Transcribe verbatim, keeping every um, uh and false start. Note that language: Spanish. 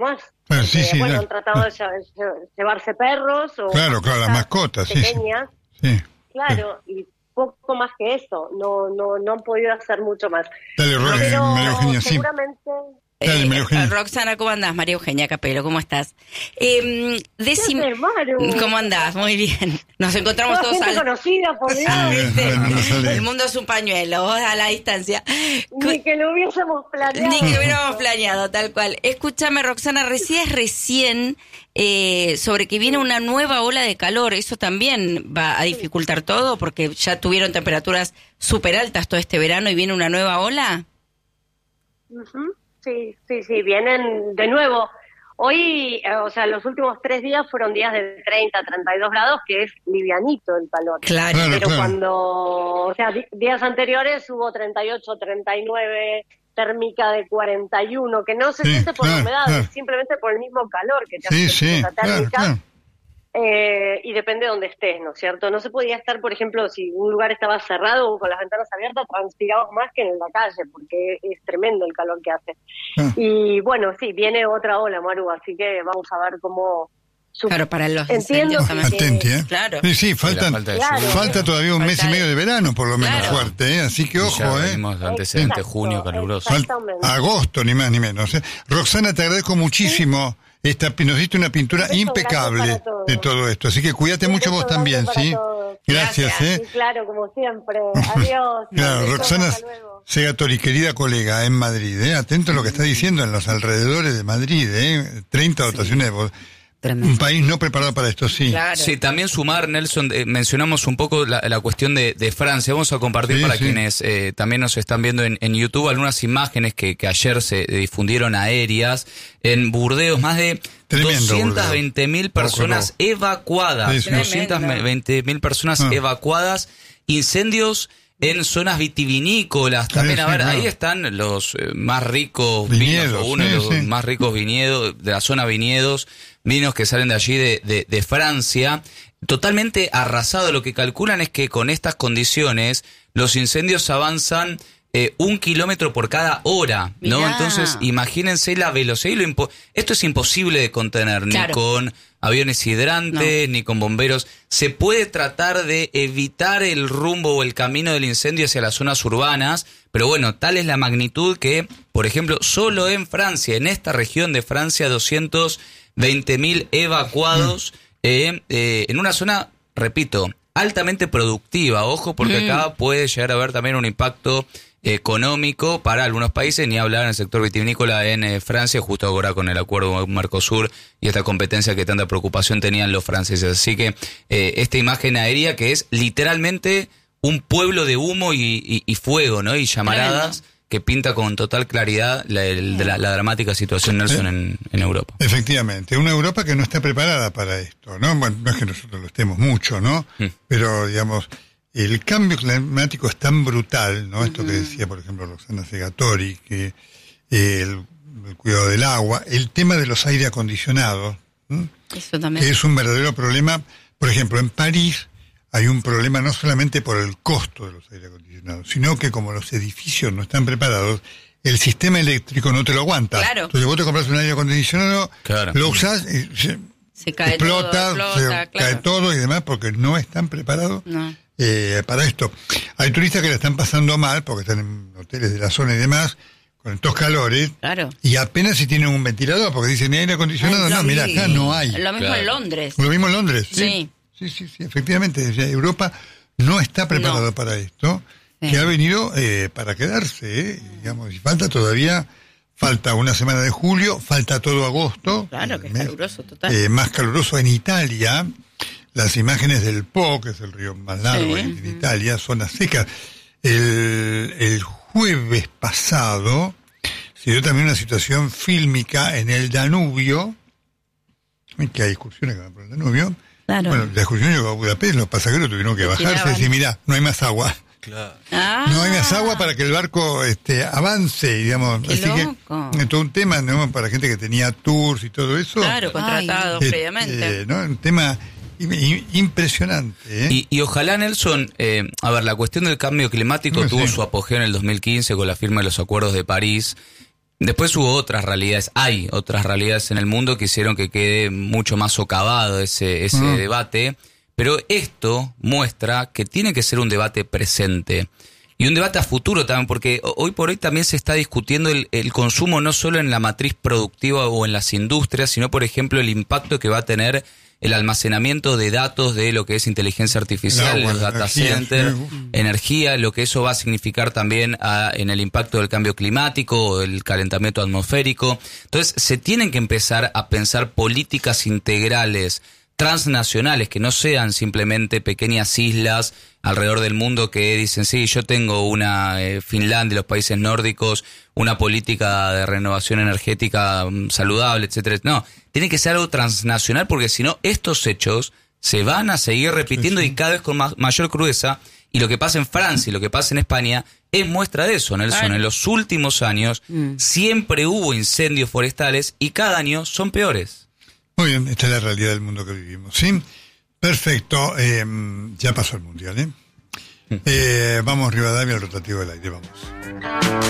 más. Bueno, sí, eh, sí, bueno, no, han tratado no. de lle- llevarse perros o Claro, claro, las mascotas, sí, sí. pequeñas. Sí. Claro, y poco más que eso. No, no, no han podido hacer mucho más. Dale, Ro- eh, Pero María Eugenia, sí. seguramente... Dale, María Eugenia. Eh, Roxana, ¿cómo andás? María Eugenia Capelo, ¿cómo estás? Eh, decime, ¿Qué haces, Maru? ¿cómo andás? Muy bien. Nos encontramos Toda todos gente al... conocida, por Dios. Sí, ¿Viste? bueno, no sale. El mundo es un pañuelo, vos a la distancia. Ni que lo hubiésemos planeado. Ni que hubiéramos planeado, tal cual. Escúchame, Roxana, recién recién eh, sobre que viene una nueva ola de calor. Eso también va a dificultar todo, porque ya tuvieron temperaturas súper altas todo este verano y viene una nueva ola. Ujú. Sí, sí, sí, vienen de nuevo. Hoy, eh, o sea, los últimos tres días fueron días de treinta, treinta y dos grados, que es livianito el calor. Claro. Claro, Pero claro. cuando, o sea, di- días anteriores hubo treinta y ocho, treinta y nueve, térmica de cuarenta y uno, que no se Sí, siente por claro, la humedad, claro. es simplemente por el mismo calor que te Sí, hace sí, esa claro, térmica. claro. Eh, y depende de dónde estés, ¿no es cierto? No se podía estar, por ejemplo, si un lugar estaba cerrado o con las ventanas abiertas, transpirabas más que en la calle, porque es tremendo el calor que hace. Ah. Y bueno, sí, viene otra ola, Maru, así que vamos a ver cómo... su- Claro, para los Entiendo incendios que- también. Atenti, ¿eh? Claro. Sí, sí, faltan, falta de Claro. lluvia. falta todavía un Falta mes y de- medio de verano, por lo menos Claro. fuerte, ¿eh? Así que Y ya ojo, ¿eh? venimos antecedentes, Exacto, junio caluroso. Fal- Exactamente. Agosto, ni más ni menos. ¿eh? Roxana, te agradezco muchísimo. Esta, nos diste una pintura Un beso impecable grande para todos. de todo esto. Así que cuídate Un mucho beso vos también, grande para ¿sí? todos. Gracias, Gracias. ¿eh? Sí, claro, como siempre. Adiós. Claro, Besos, Roxana hasta luego. Segatori, querida colega en Madrid, ¿eh? Atento a lo que está diciendo en los alrededores de Madrid, ¿eh? treinta dotaciones de voz. Tremendo. Un país no preparado para esto, sí. Claro. Sí, también sumar, Nelson, eh, mencionamos un poco la, la cuestión de, de Francia. Vamos a compartir Sí, para sí. quienes eh, también nos están viendo en, en YouTube algunas imágenes que, que ayer se difundieron aéreas. En Burdeos, más de Tremendo, doscientas veinte mil Burdeos. personas Poco, evacuadas. Sí, sí. doscientas veinte mil personas Ah. evacuadas. Incendios en zonas vitivinícolas. También, Sí, a sí, ver, claro. ahí están los eh, más ricos Viñedos, vinos, o uno de sí, los sí. más ricos viñedos de la zona viñedos, vinos que salen de allí de, de, de Francia, totalmente arrasado. Lo que calculan es que con estas condiciones los incendios avanzan eh, un kilómetro por cada hora, ¿no? Mirá. Entonces, imagínense la velocidad. Y lo impo- Esto es imposible de contener, Claro. ni con aviones hidrantes, ni con bomberos. Se puede tratar de evitar el rumbo o el camino del incendio hacia las zonas urbanas, pero bueno, tal es la magnitud que, por ejemplo, solo en Francia, en esta región de Francia, doscientos veinte mil evacuados eh, eh, en una zona, repito, altamente productiva. Ojo, porque Mm. acá puede llegar a haber también un impacto económico para algunos países, ni hablar en el sector vitivinícola en eh, Francia, justo ahora con el acuerdo Mercosur y esta competencia que tanta preocupación tenían los franceses. Así que eh, esta imagen aérea que es literalmente un pueblo de humo y, y, y fuego, ¿no? Y llamaradas. Tremendo. Que pinta con total claridad la, el- la, la dramática situación, Nelson, en, en Europa. Efectivamente, una Europa que no está preparada para esto, ¿no? Bueno, no es que nosotros lo estemos mucho, ¿no? Mm. Pero, digamos, el cambio climático es tan brutal, ¿no? Esto que decía, por ejemplo, Roxana Segatori, que eh, el, el cuidado del agua, el tema de los aire acondicionados, ¿m? Eso también. que es un verdadero problema. Por ejemplo, en París hay un problema no solamente por el costo de los aire acondicionados, sino que como los edificios no están preparados, el sistema eléctrico no te lo aguanta. Claro. Entonces vos te compras un aire acondicionado, Claro. lo usás y se Se cae explota, todo, se explota, cae claro. todo y demás porque no están preparados No. eh, para esto. Hay turistas que la están pasando mal porque están en hoteles de la zona y demás, con estos calores, Claro. y apenas si tienen un ventilador, porque dicen, ¿y aire acondicionado? Ay, No, lo mira, mismo. acá no hay. Lo mismo Claro. en Londres. Lo mismo en Londres. Sí. Sí, sí, sí, efectivamente. O sea, Europa no está preparada No. para esto, Sí. que ha venido eh, para quedarse, eh, digamos, y falta todavía, falta una semana de julio, falta todo agosto. Claro, que el es mes, caluroso, total. eh, más caluroso en Italia. Las imágenes del Po, que es el río más largo Sí. en, en Italia, zonas secas. El, el jueves pasado se dio también una situación fílmica en el Danubio, que hay excursiones que van por el Danubio. Claro. Bueno, la excursión llegó a Budapest, los pasajeros tuvieron que Se bajarse y tiraban. decir, mirá, no hay más agua. Claro. Ah, No hay más agua para que el barco este avance, digamos. Qué Así loco. que es todo un tema, ¿no? Para gente que tenía tours y todo eso. Claro, contratados Eh, previamente. eh, ¿no? Un tema im- im- impresionante, ¿eh? Y, y ojalá, Nelson, eh, a ver, la cuestión del cambio climático No, tuvo sí. su apogeo en el dos mil quince con la firma de los acuerdos de París. Después hubo otras realidades, hay otras realidades en el mundo que hicieron que quede mucho más socavado ese, ese uh-huh. debate, pero esto muestra que tiene que ser un debate presente y un debate a futuro también, porque hoy por hoy también se está discutiendo el, el consumo no solo en la matriz productiva o en las industrias, sino por ejemplo el impacto que va a tener el almacenamiento de datos de lo que es inteligencia artificial, no, bueno, los data energía, center, sí. energía, lo que eso va a significar también a, en el impacto del cambio climático, el calentamiento atmosférico. Entonces, se tienen que empezar a pensar políticas integrales, transnacionales, que no sean simplemente pequeñas islas alrededor del mundo que dicen, sí, yo tengo una eh, Finlandia, los países nórdicos, una política de renovación energética um, saludable, etcétera. No, tiene que ser algo transnacional porque si no, estos hechos se van a seguir repitiendo sí, sí. y cada vez con más, mayor crudeza. Y lo que pasa en Francia y lo que pasa en España es muestra de eso, Nelson. Ay. En los últimos años mm. siempre hubo incendios forestales y cada año son peores. Muy bien, esta es la realidad del mundo que vivimos, ¿sí? Perfecto, eh, ya pasó el Mundial, ¿eh? eh vamos, Rivadavia, al rotativo del aire, vamos.